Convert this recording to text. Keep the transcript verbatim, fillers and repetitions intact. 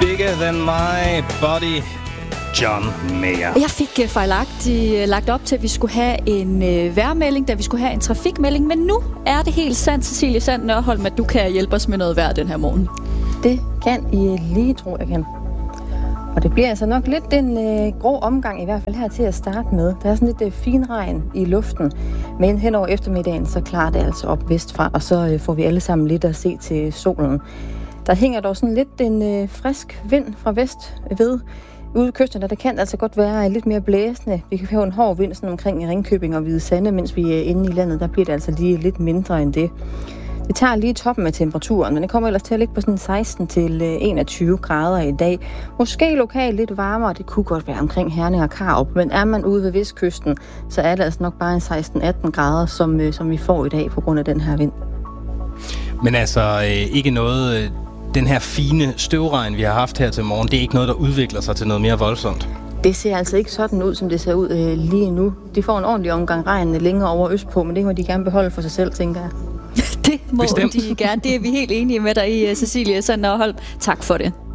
Bigger Than My Body, John Mayer. Jeg fik uh, fejlagtigt uh, lagt op til, at vi skulle have en uh, vejrmelding, da vi skulle have en trafikmelding, men nu er det helt sandt, Cecilie Sand Nørholm, at du kan hjælpe os med noget vejr den her morgen. Det kan I lige tro, jeg kan. Og det bliver altså nok lidt en øh, grå omgang, i hvert fald her til at starte med. Der er sådan lidt øh, fin regn i luften, men hen over eftermiddagen, så klarer det altså op vestfra, og så øh, får vi alle sammen lidt at se til solen. Der hænger dog sådan lidt en øh, frisk vind fra vest ved. Ude i kysten, der det kan altså godt være lidt mere blæsende. Vi kan få en hård vind sådan omkring Ringkøbing og Hvide Sande, mens vi er inde i landet. Der bliver det altså lige lidt mindre end det. Det tager lige toppen af temperaturen, men det kommer ellers til at ligge på sådan seksten til enogtyve grader i dag. Måske lokalt lidt varmere, det kunne godt være omkring Herning og Karup, men er man ude ved Vestkysten, så er det altså nok bare en seksten atten grader, som, som vi får i dag på grund af den her vind. Men altså ikke noget, den her fine støvregn, vi har haft her til morgen, det er ikke noget, der udvikler sig til noget mere voldsomt? Det ser altså ikke sådan ud, som det ser ud øh, lige nu. De får en ordentlig omgang regn længere over østpå, men det må de gerne beholde for sig selv, tænker jeg. Det må Bestemt. de gerne. Det er vi helt enige med dig i, Cecilie Sand Nørholm. Tak for det.